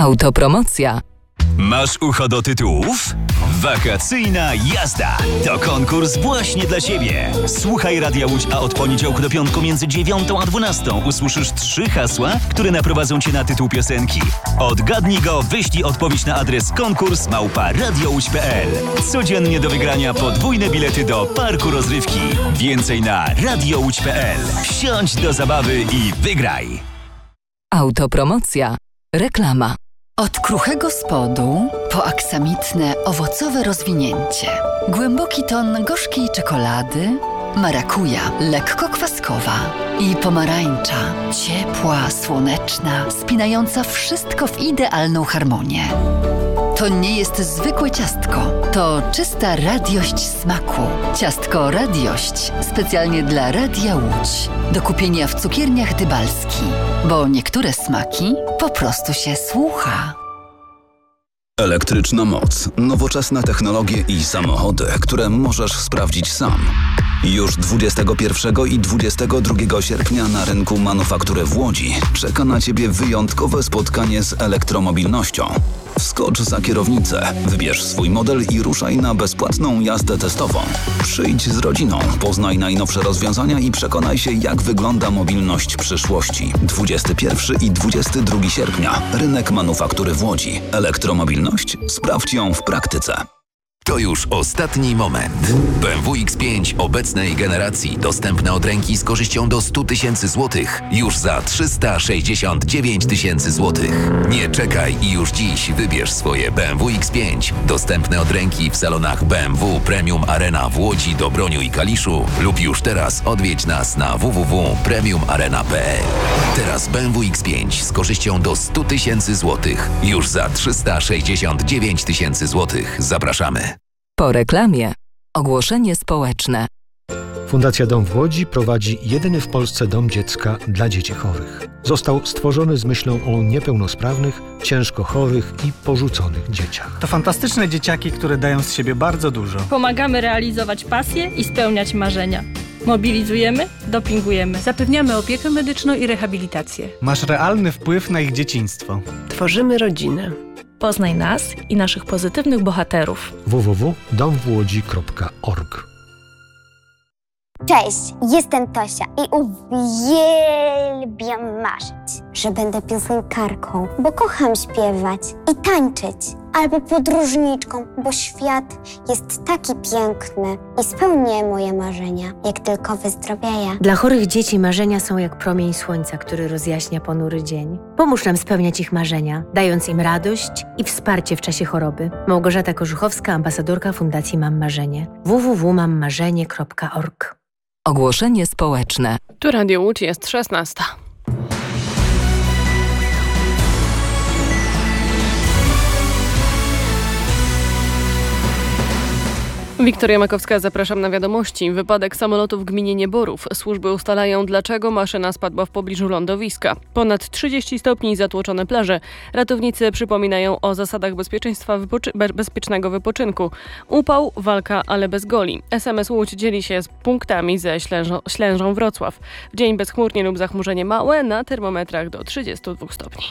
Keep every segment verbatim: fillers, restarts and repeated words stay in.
Autopromocja. Masz ucho do tytułów? Wakacyjna jazda to konkurs właśnie dla Ciebie. Słuchaj Radia Łódź, a od poniedziałku do piątku między dziewiątą a dwunastą usłyszysz trzy hasła, które naprowadzą Cię na tytuł piosenki. Odgadnij go, wyślij odpowiedź na adres konkurs małpa radiołódź kropka p l. Codziennie do wygrania podwójne bilety do parku rozrywki. Więcej na radiołódź kropka p l. Wsiądź do zabawy i wygraj. Autopromocja. Reklama. Od kruchego spodu po aksamitne, owocowe rozwinięcie. Głęboki ton gorzkiej czekolady, marakuja lekko kwaskowa i pomarańcza ciepła, słoneczna, spinająca wszystko w idealną harmonię. To nie jest zwykłe ciastko, to czysta radiość smaku. Ciastko Radiość specjalnie dla Radia Łódź. Do kupienia w cukierniach Dybalski, bo niektóre smaki po prostu się słucha. Elektryczna moc, nowoczesne technologie i samochody, które możesz sprawdzić sam. Już dwudziestego pierwszego i dwudziestego drugiego sierpnia na rynku manufaktury w Łodzi czeka na Ciebie wyjątkowe spotkanie z elektromobilnością. Wskocz za kierownicę, wybierz swój model i ruszaj na bezpłatną jazdę testową. Przyjdź z rodziną, poznaj najnowsze rozwiązania i przekonaj się, jak wygląda mobilność przyszłości. dwudziestego pierwszego i dwudziestego drugiego sierpnia. Rynek manufaktury w Łodzi. Elektromobilność? Sprawdź ją w praktyce. To już ostatni moment. B M W X pięć obecnej generacji dostępne od ręki z korzyścią do sto tysięcy złotych już za trzysta sześćdziesiąt dziewięć tysięcy złotych. Nie czekaj i już dziś wybierz swoje B M W X pięć dostępne od ręki w salonach B M W Premium Arena w Łodzi, Dobroniu i Kaliszu lub już teraz odwiedź nas na w w w kropka premium arena kropka p l. Teraz B M W X pięć z korzyścią do sto tysięcy złotych już za trzysta sześćdziesiąt dziewięć tysięcy złotych. Zapraszamy. Po reklamie. Ogłoszenie społeczne. Fundacja Dom w Łodzi prowadzi jedyny w Polsce dom dziecka dla dzieci chorych. Został stworzony z myślą o niepełnosprawnych, ciężko chorych i porzuconych dzieciach. To fantastyczne dzieciaki, które dają z siebie bardzo dużo. Pomagamy realizować pasje i spełniać marzenia. Mobilizujemy, dopingujemy. Zapewniamy opiekę medyczną i rehabilitację. Masz realny wpływ na ich dzieciństwo. Tworzymy rodzinę. Poznaj nas i naszych pozytywnych bohaterów. w w w kropka dom w łodzi kropka org. Cześć, jestem Tosia i uwielbiam marzyć, że będę piosenkarką, bo kocham śpiewać i tańczyć. Albo podróżniczką, bo świat jest taki piękny i spełnię moje marzenia, jak tylko wyzdrowieję. Dla chorych dzieci marzenia są jak promień słońca, który rozjaśnia ponury dzień. Pomóż nam spełniać ich marzenia, dając im radość i wsparcie w czasie choroby. Małgorzata Korzuchowska, ambasadorka Fundacji Mam Marzenie. w w w kropka mam marzenie kropka org. Ogłoszenie społeczne. Tu Radio Łódź, jest szesnasta. Wiktoria Makowska, zapraszam na wiadomości. Wypadek samolotu w gminie Nieborów. Służby ustalają, dlaczego maszyna spadła w pobliżu lądowiska. Ponad trzydzieści stopni i zatłoczone plaże. Ratownicy przypominają o zasadach bezpieczeństwa wypoczy- bezpiecznego wypoczynku. Upał, walka, ale bez goli. S M S Łódź dzieli się z punktami ze Ślężą, Ślężą Wrocław. W dzień bezchmurnie lub zachmurzenie małe, na termometrach do trzydziestu dwóch stopni.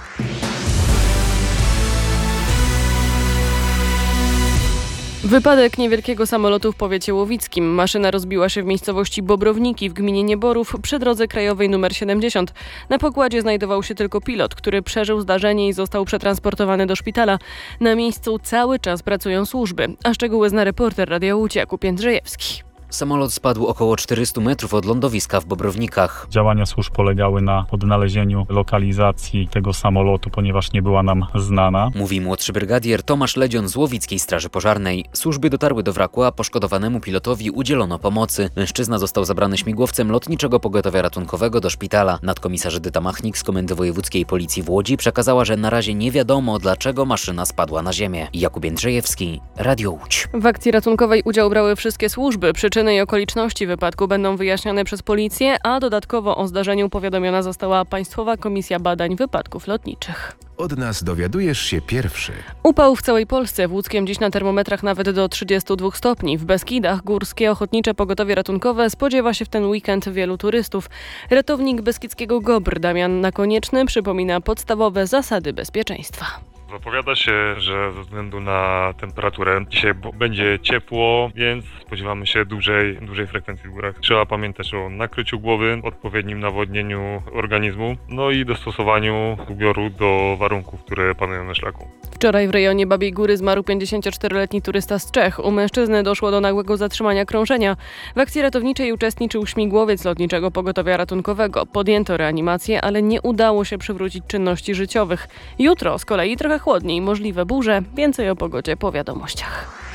Wypadek niewielkiego samolotu w powiecie łowickim. Maszyna rozbiła się w miejscowości Bobrowniki w gminie Nieborów przy drodze krajowej numer siedemdziesiąt. Na pokładzie znajdował się tylko pilot, który przeżył zdarzenie i został przetransportowany do szpitala. Na miejscu cały czas pracują służby, a szczegóły zna reporter Radia Łódź Jakub Jędrzejewski. Samolot spadł około czterystu metrów od lądowiska w Bobrownikach. Działania służb polegały na odnalezieniu lokalizacji tego samolotu, ponieważ nie była nam znana. Mówi młodszy brygadier Tomasz Ledzion z Łowickiej Straży Pożarnej. Służby dotarły do wraku, a poszkodowanemu pilotowi udzielono pomocy. Mężczyzna został zabrany śmigłowcem Lotniczego Pogotowia Ratunkowego do szpitala. Nadkomisarz Edyta Machnik z Komendy Wojewódzkiej Policji w Łodzi przekazała, że na razie nie wiadomo, dlaczego maszyna spadła na ziemię. Jakub Jędrzejewski, Radio Łódź. W akcji ratunkowej udział brały wszystkie służby. Przyczyn Przyczyny i okoliczności wypadku będą wyjaśniane przez policję, a dodatkowo o zdarzeniu powiadomiona została Państwowa Komisja Badań Wypadków Lotniczych. Od nas dowiadujesz się pierwszy. Upał w całej Polsce. W Łódzkiem dziś na termometrach nawet do trzydziestu dwóch stopni. W Beskidach Górskie Ochotnicze Pogotowie Ratunkowe spodziewa się w ten weekend wielu turystów. Ratownik beskidzkiego Gobr Damian Nakonieczny przypomina podstawowe zasady bezpieczeństwa. Zapowiada się, że ze względu na temperaturę dzisiaj będzie ciepło, więc spodziewamy się dużej, dużej frekwencji w górach. Trzeba pamiętać o nakryciu głowy, odpowiednim nawodnieniu organizmu, no i dostosowaniu ubioru do warunków, które panują na szlaku. Wczoraj w rejonie Babiej Góry zmarł pięćdziesięcioczteroletni turysta z Czech. U mężczyzny doszło do nagłego zatrzymania krążenia. W akcji ratowniczej uczestniczył śmigłowiec Lotniczego Pogotowia Ratunkowego. Podjęto reanimację, ale nie udało się przywrócić czynności życiowych. Jutro z kolei trochę chłodniej, możliwe burze. Więcej o pogodzie po wiadomościach.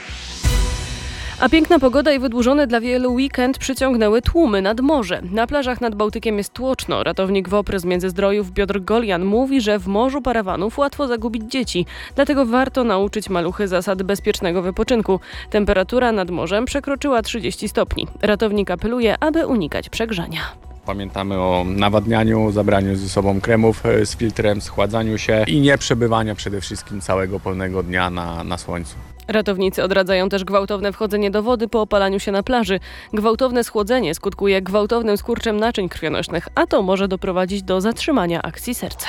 A piękna pogoda i wydłużony dla wielu weekend przyciągnęły tłumy nad morze. Na plażach nad Bałtykiem jest tłoczno. Ratownik WOPR z Międzyzdrojów Piotr Golian mówi, że w morzu parawanów łatwo zagubić dzieci. Dlatego warto nauczyć maluchy zasad bezpiecznego wypoczynku. Temperatura nad morzem przekroczyła trzydzieści stopni. Ratownik apeluje, aby unikać przegrzania. Pamiętamy o nawadnianiu, zabraniu ze sobą kremów z filtrem, schładzaniu się i nie przebywaniu przede wszystkim całego pełnego dnia na, na słońcu. Ratownicy odradzają też gwałtowne wchodzenie do wody po opalaniu się na plaży. Gwałtowne schłodzenie skutkuje gwałtownym skurczem naczyń krwionośnych, a to może doprowadzić do zatrzymania akcji serca.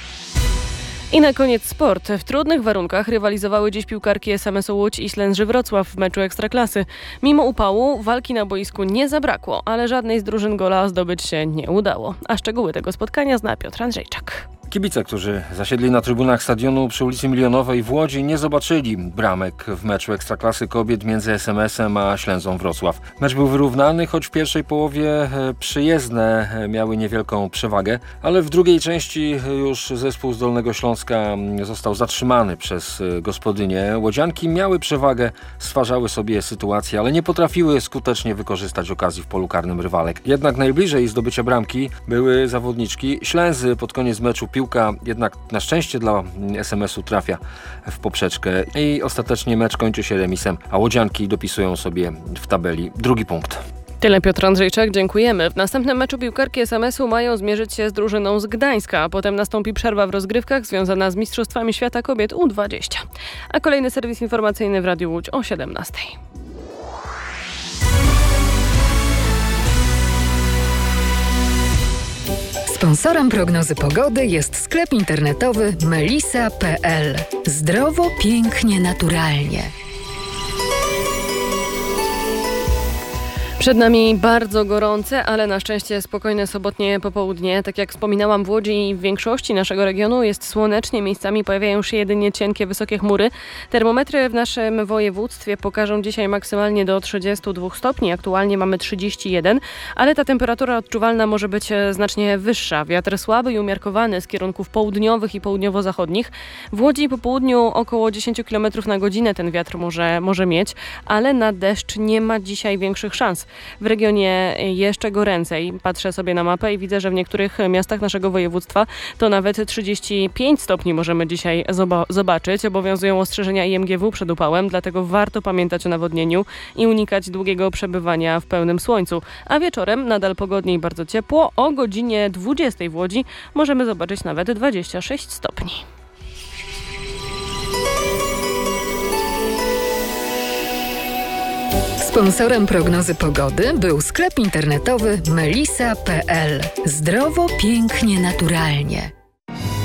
I na koniec sport. W trudnych warunkach rywalizowały dziś piłkarki S M S-u Łódź i Ślęży Wrocław w meczu Ekstraklasy. Mimo upału walki na boisku nie zabrakło, ale żadnej z drużyn gola zdobyć się nie udało. A szczegóły tego spotkania zna Piotr Andrzejczak. Kibice, którzy zasiedli na trybunach stadionu przy ulicy Milionowej w Łodzi, nie zobaczyli bramek w meczu Ekstraklasy kobiet między S M S-em a Ślęzą Wrocław. Mecz był wyrównany, choć w pierwszej połowie przyjezdne miały niewielką przewagę, ale w drugiej części już zespół z Dolnego Śląska został zatrzymany przez gospodynie. Łodzianki miały przewagę, stwarzały sobie sytuację, ale nie potrafiły skutecznie wykorzystać okazji w polu karnym rywalek. Jednak najbliżej zdobycia bramki były zawodniczki Ślęzy. Pod koniec meczu piłka jednak na szczęście dla S M S-u trafia w poprzeczkę i ostatecznie mecz kończy się remisem, a łodzianki dopisują sobie w tabeli drugi punkt. Tyle Piotr Andrzejczak, dziękujemy. W następnym meczu piłkarki S M S-u mają zmierzyć się z drużyną z Gdańska, a potem nastąpi przerwa w rozgrywkach związana z Mistrzostwami Świata Kobiet U dwadzieścia. A kolejny serwis informacyjny w Radiu Łódź o siedemnastej. Sponsorem prognozy pogody jest sklep internetowy melisa kropka p l. Zdrowo, pięknie, naturalnie. Przed nami bardzo gorące, ale na szczęście spokojne sobotnie popołudnie. Tak jak wspominałam, w Łodzi i w większości naszego regionu jest słonecznie. Miejscami pojawiają się jedynie cienkie, wysokie chmury. Termometry w naszym województwie pokażą dzisiaj maksymalnie do trzydziestu dwóch stopni. Aktualnie mamy trzydzieści jeden, ale ta temperatura odczuwalna może być znacznie wyższa. Wiatr słaby i umiarkowany z kierunków południowych i południowo-zachodnich. W Łodzi po południu około dziesięć kilometrów na godzinę ten wiatr może, może mieć, ale na deszcz nie ma dzisiaj większych szans. W regionie jeszcze goręcej. Patrzę sobie na mapę i widzę, że w niektórych miastach naszego województwa to nawet trzydzieści pięć stopni możemy dzisiaj zobaczyć. Obowiązują ostrzeżenia I M G W przed upałem, dlatego warto pamiętać o nawodnieniu i unikać długiego przebywania w pełnym słońcu. A wieczorem nadal pogodnie i bardzo ciepło. O godzinie dwudziestej w Łodzi możemy zobaczyć nawet dwadzieścia sześć stopni. Sponsorem prognozy pogody był sklep internetowy melisa kropka p l. Zdrowo, pięknie, naturalnie.